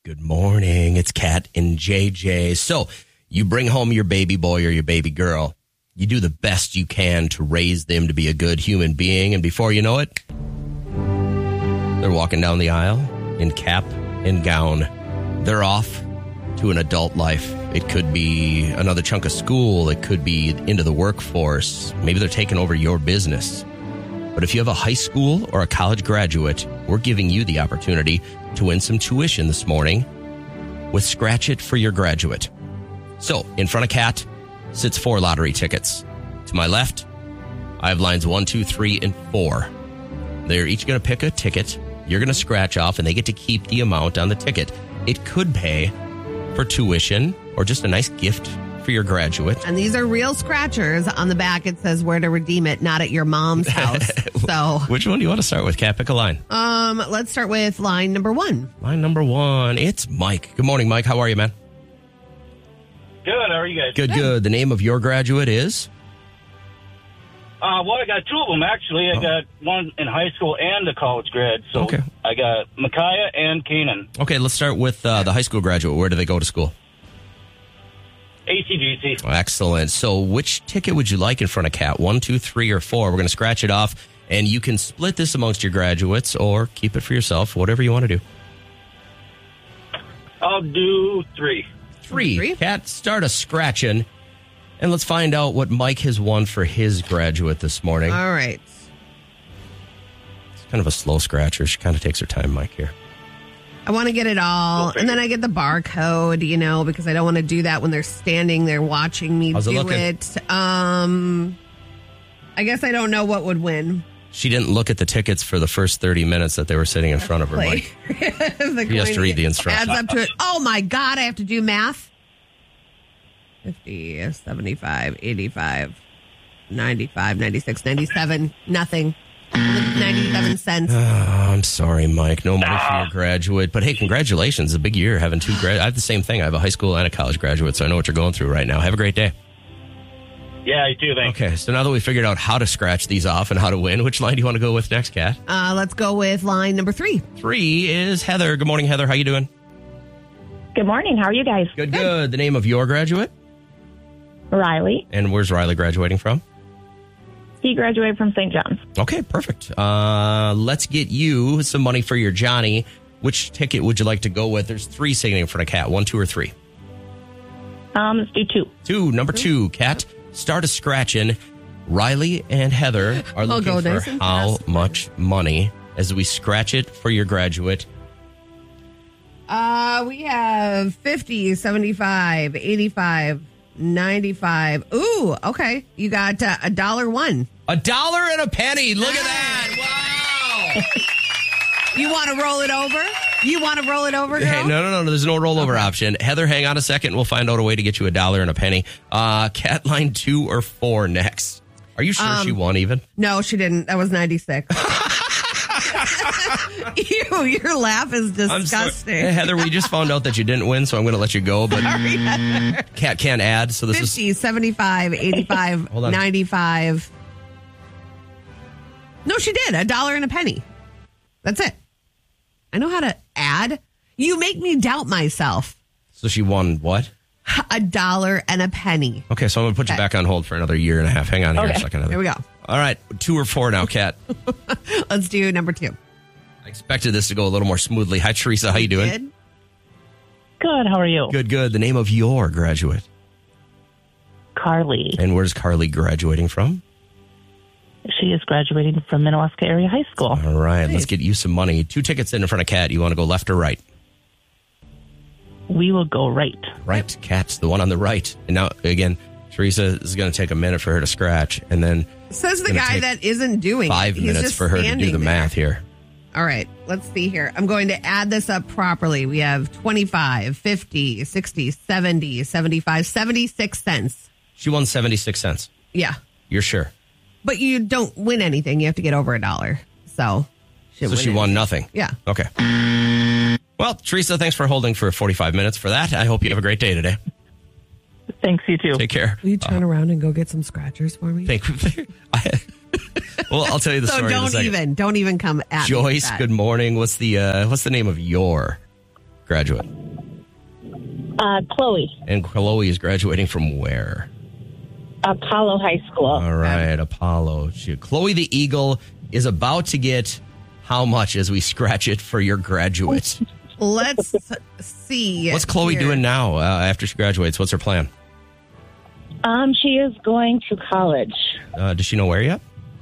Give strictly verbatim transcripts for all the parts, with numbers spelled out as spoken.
Good morning. It's Kat and J J. So you bring home your baby boy or your baby girl. You do the best you can to raise them to be a good human being. And before you know it, they're walking down the aisle in cap and gown. They're off to an adult life. It could be another chunk of school. It could be into the workforce. Maybe they're taking over your business. But if you have a high school or a college graduate, we're giving you the opportunity to win some tuition this morning with Scratch It for Your Graduate. So, in front of Kat sits four lottery tickets. To my left, I have lines one, two, three, and four. They're each going to pick a ticket. You're going to scratch off, and they get to keep the amount on the ticket. It could pay for tuition or just a nice gift for your graduate. And these are real scratchers. On the back, it says where to redeem it, not at your mom's house. So, which one do you want to start with, Kat? Pick a line. Um, let's start with line number one. Line number one. It's Mike. Good morning, Mike. How are you, man? Good. How are you guys? Good, good. The name of your graduate is? Uh, well, I got two of them, actually. I oh. got one in high school and a college grad. So okay. I got Micaiah and Kanan. Okay, let's start with uh, the high school graduate. Where do they go to school? A C G C. Excellent. So which ticket would you like in front of Kat? One, two, three, or four? We're going to scratch it off, and you can split this amongst your graduates or keep it for yourself, whatever you want to do. I'll do three. Three. three. Kat, start a scratching, and let's find out what Mike has won for his graduate this morning. All right. It's kind of a slow scratcher. She kind of takes her time, Mike, here. I want to get it all, and then I get the barcode, you know, because I don't want to do that when they're standing there watching me How's do it, it. Um, I guess I don't know what would win. She didn't look at the tickets for the first thirty minutes that they were sitting in front of her, Mike. He has to read the instructions. Adds up to it. Oh, my God, I have to do math. fifty, seventy-five, eighty-five, ninety-five, ninety-six, ninety-seven, nothing. ninety-seven cents. Oh, I'm sorry, Mike. No money for your graduate. But hey, congratulations. It's a big year having two grad. I have the same thing. I have a high school and a college graduate, so I know what you're going through right now. Have a great day. Yeah, you too. Thanks. Okay, so now that we figured out how to scratch these off and how to win, which line do you want to go with next, Kat? Uh, let's go with line number three. Three is Heather. Good morning, Heather. How you doing? Good morning. How are you guys? Good, good. good. The name of your graduate? Riley. And where's Riley graduating from? He graduated from Saint John's. Okay, perfect. Uh, let's get you some money for your Johnny. Which ticket would you like to go with? There's three sitting in front of Kat. One, two, or three? Um, let's do two. Two. Number two, Kat. Start a scratching. Riley and Heather are looking for nice how much money as we scratch it for your graduate. Uh, we have fifty, seventy-five, eighty-five, ninety-five. Ooh, okay. You got uh, a dollar one. A dollar and a penny. Look at that. Wow. You want to roll it over? You want to roll it over, girl? Hey, no, no, no. There's no rollover okay. option. Heather, hang on a second. We'll find out a way to get you a dollar and a penny. Uh, Cat line two or four next. Are you sure um, she won even? No, she didn't. That was ninety-six. Ew, your laugh is disgusting. Hey, Heather, we just found out that you didn't win, so I'm going to let you go. But Sorry, Cat can't add. So this fifty, is seventy-five, eighty-five, ninety-five. No, she did. A dollar and a penny. That's it. I know how to add. You make me doubt myself. So she won what? A dollar and a penny. Okay, so I'm going to put you okay. back on hold for another year and a half. Hang on here okay. a second. Heather. Here we go. All right, two or four now, Kat. Let's do number two. I expected this to go a little more smoothly. Hi, Teresa. How you doing? Good. Good. How are you? Good, good. The name of your graduate? Carly. And where's Carly graduating from? She is graduating from Minnewaska Area High School. All right, nice. Let's get you some money. Two tickets in front of Kat. You want to go left or right? We will go right. Right. Kat's the one on the right. And now, again, Teresa is going to take a minute for her to scratch, and then says the guy that isn't doing five it. Five minutes for her to do the there. math here. All right, let's see here. I'm going to add this up properly. We have twenty-five, fifty, sixty, seventy, seventy-five, seventy-six cents. She won seventy-six cents. Yeah. You're sure? But you don't win anything. You have to get over a dollar. So, she so she anything. won nothing. Yeah. Okay. Well, Teresa, thanks for holding for forty-five minutes for that. I hope you have a great day today. Thanks, you too. Take care. Will you turn uh, around and go get some scratchers for me? Thank you. Well, I'll tell you the so story. So don't in a even, don't even come at Joyce, me. Joyce, good morning. What's the uh, what's the name of your graduate? Uh, Chloe, And Chloe is graduating from where? Apollo High School. All right, Apollo. She, Chloe the Eagle is about to get how much as we scratch it for your graduate? Let's see. What's Chloe here. doing now uh, after she graduates? What's her plan? Um, she is going to college. Uh, does she know where yet?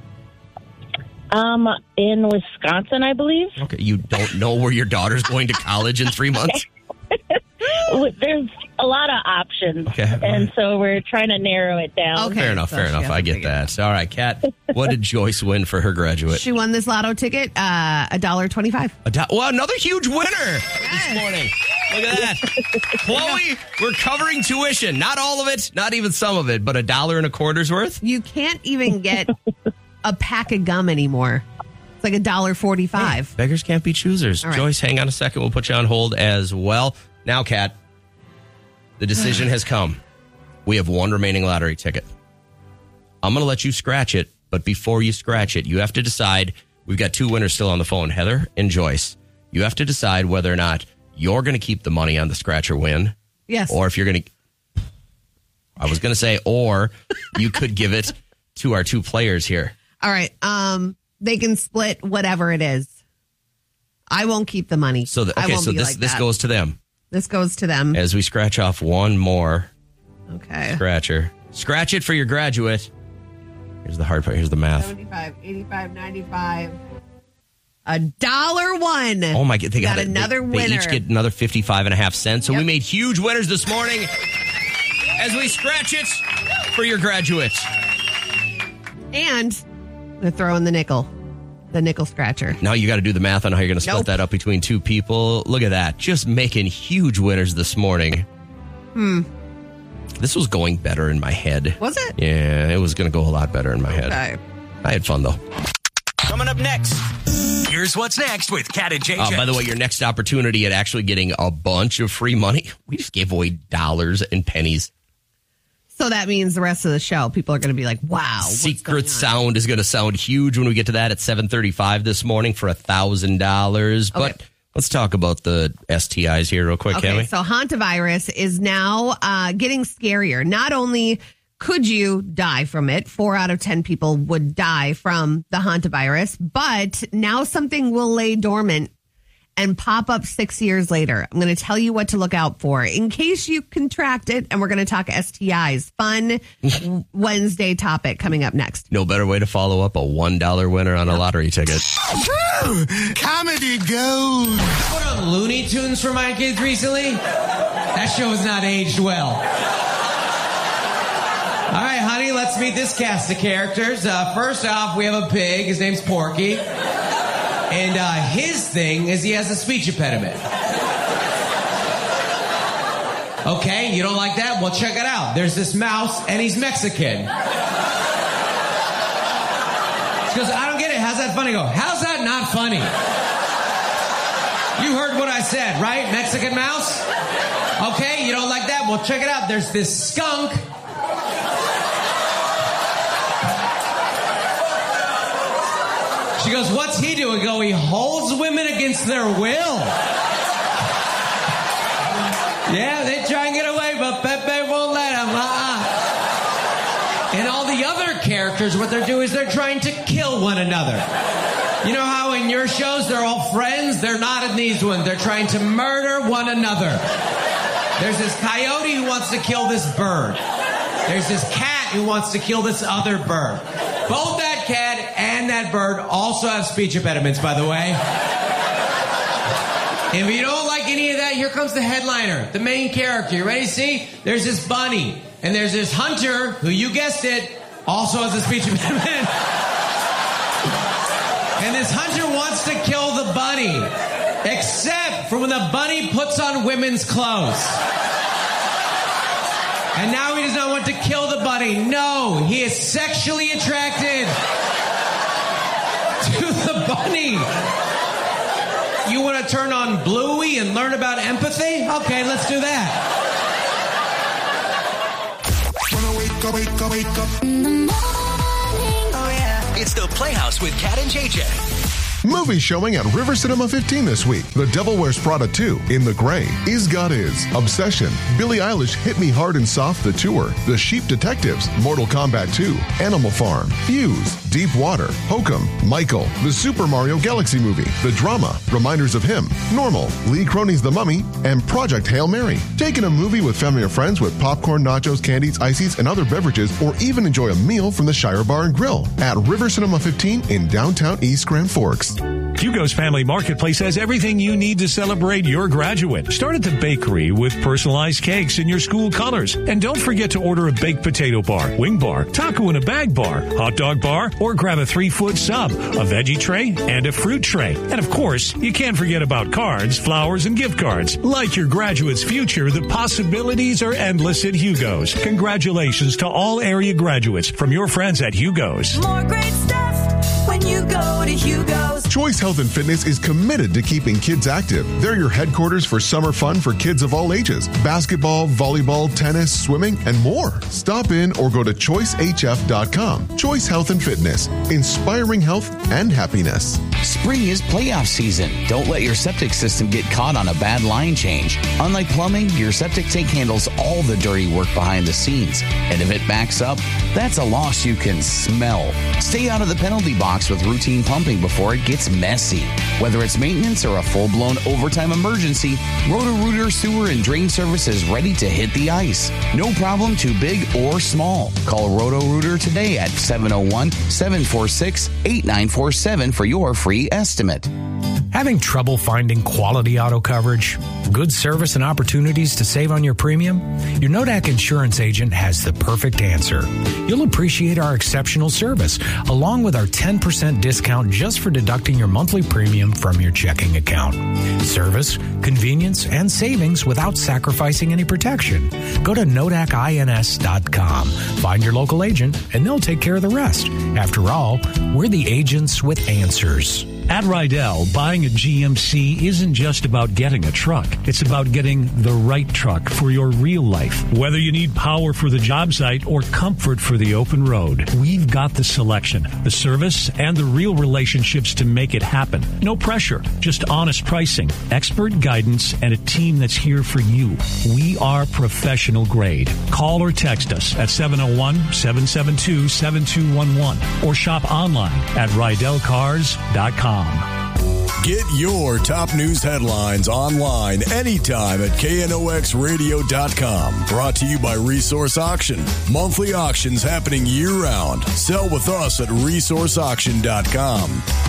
Um, in Wisconsin, I believe. Okay, you don't know where your daughter's going to college in three months? There's a lot of options, Okay. and so we're trying to narrow it down. Okay. Fair enough, so fair she enough. has to I get figure that. All right, Kat, what did Joyce win for her graduate? She won this lotto ticket, uh, a dollar twenty-five. A do- well, another huge winner this morning. Look at that. Chloe, we're covering tuition. Not all of it, not even some of it, but a dollar and a quarter's worth. You can't even get a pack of gum anymore. It's like a dollar forty-five. Beggars can't be choosers. All right. Joyce, hang on a second. We'll put you on hold as well. Now, Kat, the decision has come. We have one remaining lottery ticket. I'm going to let you scratch it, but before you scratch it, you have to decide. We've got two winners still on the phone, Heather and Joyce. You have to decide whether or not you're going to keep the money on the scratch or win, Yes. or if you're going to, I was going to say, or you could give it to our two players here. All right. Um, they can split whatever it is. I won't keep the money. So, the, I okay, won't so be this like this that. goes to them This goes to them. as we scratch off one more Okay. scratcher. Scratch it for your graduate. Here's the hard part. Here's the math. seventy-five, eighty-five, ninety-five. A dollar one. Oh my god! They got got, another they, winner. They each get another fifty-five and a half cents. So Yep. we made huge winners this morning as we scratch it for your graduate. And I'm going to throw in the nickel, the nickel scratcher. Now you got to do the math on how you're going to split Nope. that up between two people. Look at that. Just making huge winners this morning. Hmm. This was going better in my head. Was it? Yeah, it was going to go a lot better in my head. Okay. I had fun though. Coming up next, here's what's next with Kat and J J. Uh, by the way, your next opportunity at actually getting a bunch of free money, we just gave away dollars and pennies. So that means the rest of the show, people are going to be like, wow. what's going Secret on? sound is going to sound huge when we get to that at seven thirty-five this morning for one thousand dollars. But Okay. let's talk about the S T Is here real quick, can Okay, we? so hantavirus is now uh, getting scarier. Not only could you die from it, four out of ten people would die from the hantavirus, but now something will lay dormant and pop up six years later. I'm going to tell you what to look out for in case you contract it, and we're going to talk S T Is. Fun Wednesday topic coming up next. No better way to follow up a one dollar winner on a lottery ticket. Comedy gold. Put on Looney Tunes for my kids recently. That show has not aged well. All right, honey, let's meet this cast of characters. Uh, first off, we have a pig. His name's Porky. And uh, his thing is he has a speech impediment. Okay, you don't like that? Well, check it out. There's this mouse, and he's Mexican. She goes, I don't get it. How's that funny? I go, how's that not funny? You heard what I said, right? Mexican mouse? Okay, you don't like that? Well, check it out. There's this skunk. She goes, what's he doing? I go, he holds women against their will. Yeah, they try and get away, but Pepe won't let them. Uh-uh. And all the other characters, what they're doing is they're trying to kill one another. You know how in your shows they're all friends? They're not in these ones. They're trying to murder one another. There's this coyote who wants to kill this bird. There's this cat who wants to kill this other bird. Both that cat and that bird also have speech impediments, by the way. If you don't like any of that, here comes the headliner, the main character. You ready to see? There's this bunny, and there's this hunter who, you guessed it, also has a speech impediment. And this hunter wants to kill the bunny, except for when the bunny puts on women's clothes. And now he does not want to kill the bunny. No, he is sexually attracted to the bunny. You want to turn on Bluey and learn about empathy? Okay, let's do that. When I wake up, wake up, wake up in the morning. Oh yeah. It's the Playhouse with Kat and J J. Movie showing at River Cinema fifteen this week. The Devil Wears Prada two, In the Gray, Is God Is, Obsession, Billie Eilish Hit Me Hard and Soft the Tour, The Sheep Detectives, Mortal Kombat two, Animal Farm, Fuse, Deep Water, Hokum, Michael, The Super Mario Galaxy Movie, The Drama, Reminders of Him, Normal, Lee Cronin's The Mummy, and Project Hail Mary. Take in a movie with family or friends with popcorn, nachos, candies, ices, and other beverages, or even enjoy a meal from the Shire Bar and Grill at River Cinema fifteen in downtown East Grand Forks. Hugo's Family Marketplace has everything you need to celebrate your graduate. Start at the bakery with personalized cakes in your school colors. And don't forget to order a baked potato bar, wing bar, taco in a bag bar, hot dog bar, or grab a three-foot sub, a veggie tray, and a fruit tray. And of course, you can't forget about cards, flowers, and gift cards. Like your graduate's future, the possibilities are endless at Hugo's. Congratulations to all area graduates from your friends at Hugo's. More great stuff when you go to Hugo's. Choice Health and Fitness is committed to keeping kids active. They're your headquarters for summer fun for kids of all ages. Basketball, volleyball, tennis, swimming, and more. Stop in or go to choice h f dot com. Choice Health and Fitness. Inspiring health and happiness. Spring is playoff season. Don't let your septic system get caught on a bad line change. Unlike plumbing, your septic tank handles all the dirty work behind the scenes. And if it backs up, that's a loss you can smell. Stay out of the penalty box with routine pumping before it gets messy. Whether it's maintenance or a full-blown overtime emergency, Roto-Rooter Sewer and Drain Service is ready to hit the ice. No problem too big or small. Call Roto-Rooter today at seven oh one, seven four six, eight nine four seven for your free estimate. Having trouble finding quality auto coverage, good service, and opportunities to save on your premium? Your Nodak insurance agent has the perfect answer. You'll appreciate our exceptional service, along with our ten percent discount just for deducting your monthly premium from your checking account. Service, convenience, and savings without sacrificing any protection. Go to nodak ins dot com. Find your local agent, and they'll take care of the rest. After all, we're the agents with answers. At Rydell, buying a G M C isn't just about getting a truck. It's about getting the right truck for your real life. Whether you need power for the job site or comfort for the open road, we've got the selection, the service, and the real relationships to make it happen. No pressure, just honest pricing, expert guidance, and a team that's here for you. We are professional grade. Call or text us at seven oh one, seven seven two, seven two one one or shop online at rydell cars dot com. Get your top news headlines online anytime at K N O X radio dot com. Brought to you by Resource Auction. Monthly auctions happening year-round. Sell with us at resource auction dot com.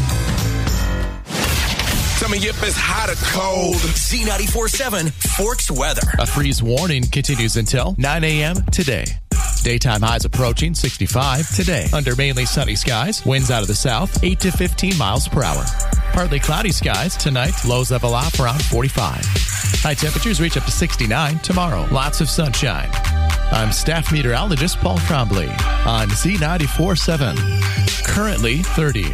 Coming up is hot or cold. Z ninety-four point seven Forks weather. A freeze warning continues until nine a.m. today. Daytime highs approaching sixty-five today. Under mainly sunny skies, winds out of the south, eight to fifteen miles per hour. Partly cloudy skies tonight, lows level off around forty-five. High temperatures reach up to sixty-nine tomorrow. Lots of sunshine. I'm staff meteorologist Paul Trombley on Z ninety-four point seven. Currently thirty.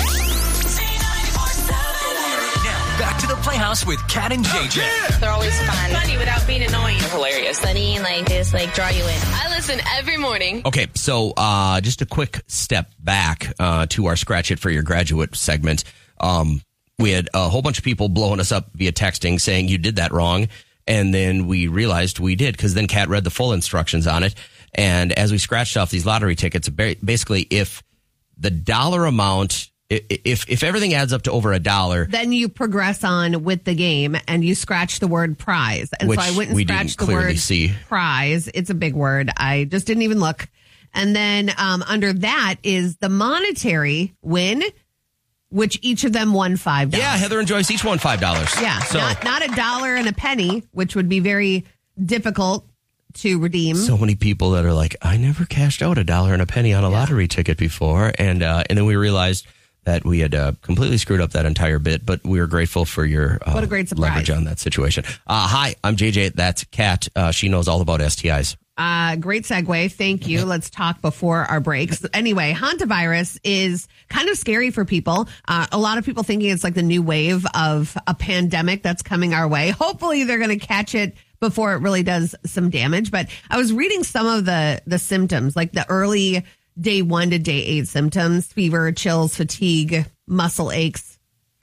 Back to the Playhouse with Kat and J J. They're always fun. Funny without being annoying. They're hilarious. Funny and like just like draw you in. I listen every morning. Okay, so uh, just a quick step back uh, to our Scratch It for Your Graduate segment. Um, we had a whole bunch of people blowing us up via texting saying you did that wrong. And then we realized we did because then Kat read the full instructions on it. And as we scratched off these lottery tickets, basically if the dollar amount... If if everything adds up to over a dollar, then you progress on with the game and you scratch the word prize. And so I went and we scratched didn't the clearly word see. prize. It's a big word. I just didn't even look. And then um, under that is the monetary win, which each of them won five dollars. Yeah, Heather and Joyce each won five dollars. Yeah, so, not, not a dollar and a penny, which would be very difficult to redeem. So many people that are like, I never cashed out a dollar and a penny on a yeah. lottery ticket before. And, uh, and then we realized that we had uh, completely screwed up that entire bit, but we are grateful for your uh, what a great surprise. leverage on that situation. Uh, hi, I'm J J. That's Kat. Uh, she knows all about S T Is. Uh, great segue. Thank you. Let's talk before our breaks. Anyway, hantavirus is kind of scary for people. Uh, a lot of people thinking it's like the new wave of a pandemic that's coming our way. Hopefully they're going to catch it before it really does some damage. But I was reading some of the, the symptoms, like the early day one to day eight symptoms: fever, chills, fatigue, muscle aches,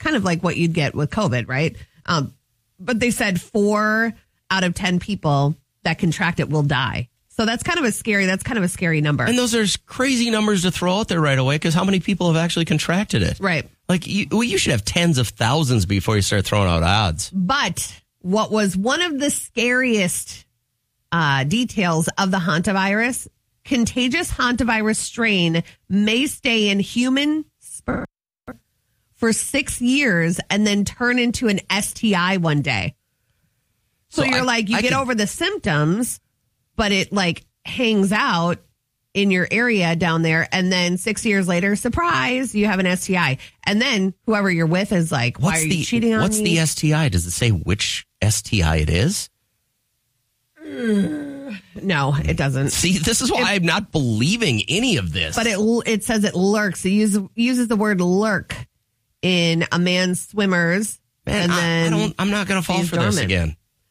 kind of like what you'd get with COVID, right? Um, but they said four out of ten people that contract it will die. So that's kind of a scary, that's kind of a scary number. And those are crazy numbers to throw out there right away, because how many people have actually contracted it? Right. Like, you, well, you should have tens of thousands before you start throwing out odds. But what was one of the scariest uh, details of the hantavirus, contagious hantavirus strain may stay in human sperm for six years and then turn into an S T I one day. So, so you're I, like, you I get could... over the symptoms, but it like hangs out in your area down there. And then six years later, surprise, you have an S T I. And then whoever you're with is like, why what's are the, you cheating on what's me? What's the S T I? Does it say which S T I it is? No, it doesn't. See, this is why it, I'm not believing any of this. But it it says it lurks. It uses, uses the word lurk in a man's swimmers. Man, and I, then I don't, I'm not going to fall for dormant. this again.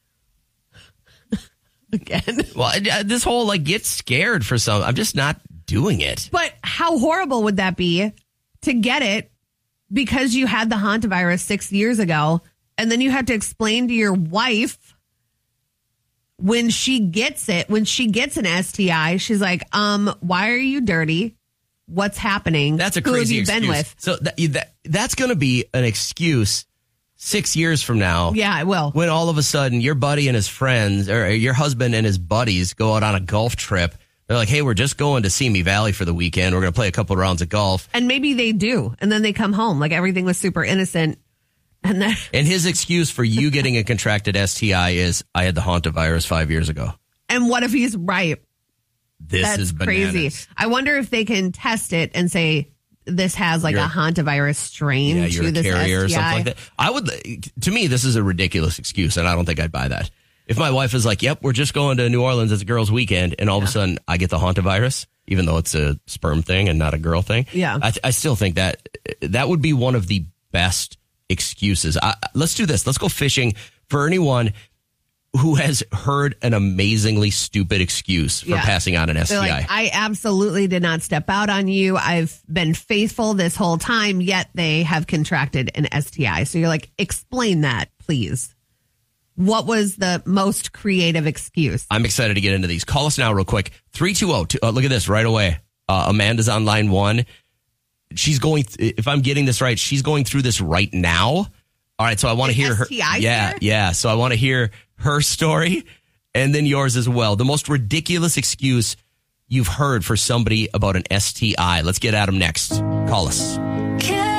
Again. Well, this whole like get scared for some, I'm just not doing it. But how horrible would that be to get it because you had the hantavirus six years ago, and then you have to explain to your wife when she gets it, when she gets an S T I, she's like, um, why are you dirty? What's happening? That's a Who crazy have you excuse. been with? So that, that that's going to be an excuse six years from now. Yeah, it will. When all of a sudden your buddy and his friends, or your husband and his buddies, go out on a golf trip. They're like, hey, we're just going to Simi Valley for the weekend. We're going to play a couple rounds of golf. And maybe they do. And then they come home like everything was super innocent. And then and his excuse for you getting a contracted S T I is, I had the hantavirus five years ago. And what if he's right? This That's is bananas. crazy. I wonder if they can test it and say this has like You're, a hantavirus strain yeah, to you're a this carrier S T I. or something like that. I would, to me, this is a ridiculous excuse, and I don't think I'd buy that. If my wife is like, yep, we're just going to New Orleans, it's a girls' weekend, and all yeah. of a sudden I get the hantavirus, even though it's a sperm thing and not a girl thing. Yeah. I, I still think that that would be one of the best excuses. I, let's do this. Let's go fishing for anyone who has heard an amazingly stupid excuse for yeah. passing on an S T I. They're like, I absolutely did not step out on you. I've been faithful this whole time, yet they have contracted an S T I. So you're like, explain that, please. What was the most creative excuse? I'm excited to get into these. Call us now real quick. three two zero. Uh, look at this right away. Uh, Amanda's on line one. She's going, th- if I'm getting this right, she's going through this right now. All right, so I want to hear her. S T I yeah, here? yeah. So I want to hear her story and then yours as well. The most ridiculous excuse you've heard for somebody about an S T I. Let's get at them next. Call us. Can